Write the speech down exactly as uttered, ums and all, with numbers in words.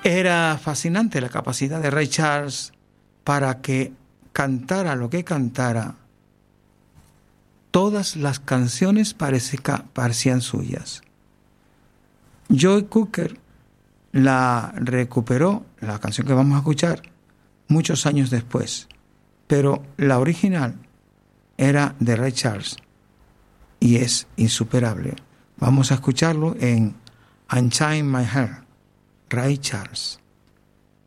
Era fascinante la capacidad de Ray Charles para que cantara lo que cantara. Todas las canciones parecían suyas. Joe Cocker la recuperó, la canción que vamos a escuchar, muchos años después, pero la original era de Ray Charles y es insuperable. Vamos a escucharlo en Unchain My Hair, Ray Charles.